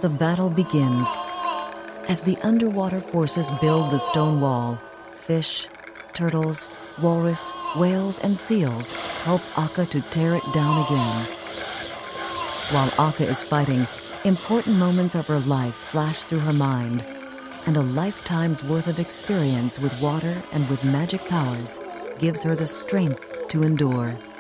The battle begins. As the underwater forces build the stone wall, fish, turtles, walrus, whales, and seals help Akka to tear it down again. While Akka is fighting, important moments of her life flash through her mind, and a lifetime's worth of experience with water and with magic powers gives her the strength to endure.